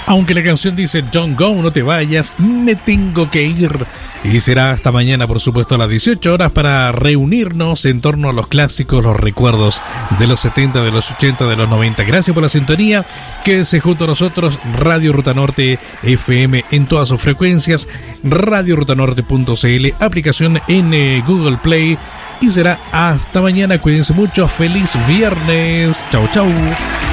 Aunque la canción dice Don't go, no te vayas, me tengo que ir. Y será hasta mañana, por supuesto, a las 18 horas para reunirnos en torno a los clásicos, los recuerdos de los 70, de los 80, de los 90. Gracias por la sintonía. Quédese junto a nosotros, Radio Ruta Norte FM en todas sus frecuencias, radiorutanorte.cl, aplicación en Google Play. Y será hasta mañana. Cuídense mucho. Feliz viernes. Chau, chau.